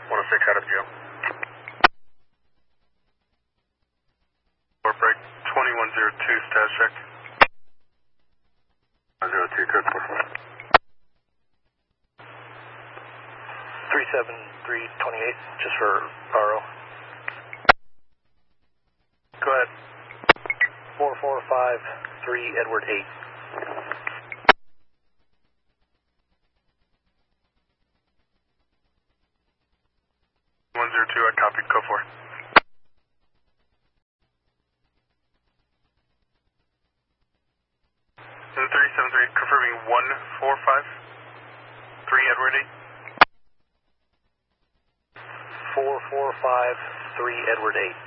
106 out of jail. Port break 2102, status check. 102, code 44. 37328, just for RO. Go ahead. 4453 Edward 8. 102, I copied, code 4. 373, confirming 1453 Edward 8. 4453 Edward 8.